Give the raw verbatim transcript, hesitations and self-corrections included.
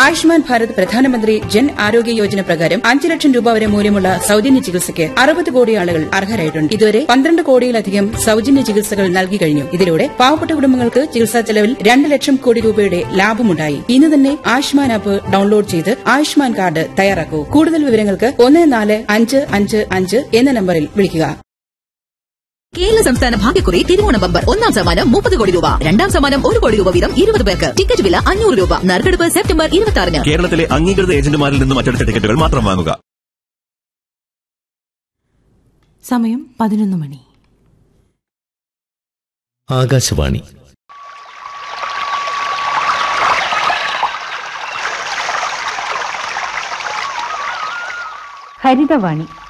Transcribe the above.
ആയുഷ്മാൻ ഭാരത് പ്രധാനമന്ത്രി ജൻ ആരോഗ്യ യോജന പ്രകാരം അഞ്ച് ലക്ഷം രൂപ വരെ മൂല്യമുള്ള സൌജന്യ ചികിത്സയ്ക്ക് അറുപത് കോടി ആളുകൾ അർഹരായിട്ടുണ്ട്. ഇതുവരെ പന്ത്രണ്ട് കോടിയിലധികം സൌജന്യ ചികിത്സകൾ നൽകി കഴിഞ്ഞു. ഇതിലൂടെ പാവപ്പെട്ട കുടുംബങ്ങൾക്ക് ചികിത്സാ ചെലവിൽ രണ്ട് ലക്ഷം കോടി രൂപയുടെ ലാഭമുണ്ടായി. ഇന്ന് തന്നെ ആയുഷ്മാൻ ആപ്പ് ഡൌൺലോഡ് ചെയ്ത് ആയുഷ്മാൻ കാർഡ് തയ്യാറാക്കൂ. കൂടുതൽ വിവരങ്ങൾക്ക് ഒന്ന് നാല് അഞ്ച് അഞ്ച് അഞ്ച് എന്ന നമ്പറിൽ വിളിക്കുക. കേരള സംസ്ഥാന ഭാഗ്യക്കുറി തിരുവോണ ബമ്പർ ഒന്നാം സമ്മാനം മുപ്പത് കോടി രൂപ, രണ്ടാം സമ്മാനം ഒരു കോടി രൂപ വീതം ഇരുപത് പേർക്ക്. ടിക്കറ്റ് വില അഞ്ഞൂറ് രൂപ. നറുക്കെടുപ്പ് സെപ്റ്റംബർ ഇരുപത്തി ആറിന്. കേരളത്തിലെ അംഗീകൃത ഏജന്റുമാരിൽ നിന്നും അച്ചടിച്ച ടിക്കറ്റുകൾ മാത്രം വാങ്ങുക. സമയം പതിനൊന്ന് മണി. ആകാശവാണി. ഹരിതവാണി.